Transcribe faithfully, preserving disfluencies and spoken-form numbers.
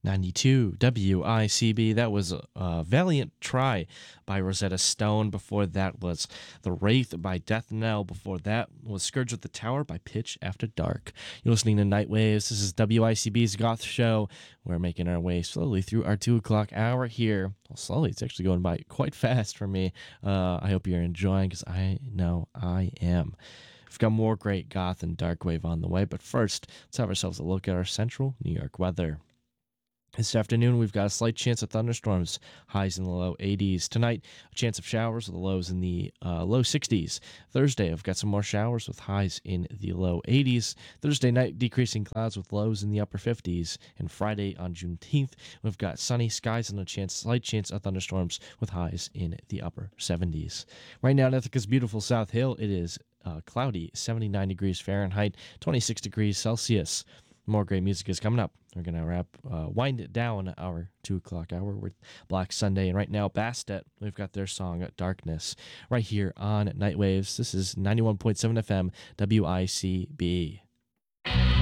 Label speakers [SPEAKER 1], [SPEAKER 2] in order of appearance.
[SPEAKER 1] ninety-two W I C B. That was a, a valiant try by Rosetta Stone. Before that was The Wraith by Death Knell. Before that was Scourge of the Tower by Pitch After Dark. You're listening to Night Waves. This is W I C B's Goth Show. We're making our way slowly through our two o'clock hour here. Well, slowly, it's actually going by quite fast for me. Uh, I hope you're enjoying, because I know I am. We've got more great goth and dark wave on the way, but first, let's have ourselves a look at our central New York weather. This afternoon, we've got a slight chance of thunderstorms, highs in the low eighties. Tonight, a chance of showers with the lows in the uh, low sixties. Thursday, I've got some more showers with highs in the low eighties. Thursday night, decreasing clouds with lows in the upper fifties. And Friday on Juneteenth, we've got sunny skies and a chance, slight chance of thunderstorms with highs in the upper seventies. Right now in Ithaca's beautiful South Hill, it is uh, cloudy, seventy-nine degrees Fahrenheit, twenty-six degrees Celsius. More great music is coming up. We're going to wrap, uh, wind it down our two o'clock hour with Black Sunday. And right now, Bastet, we've got their song Darkness right here on Night Waves. This is ninety-one point seven F M, W I C B.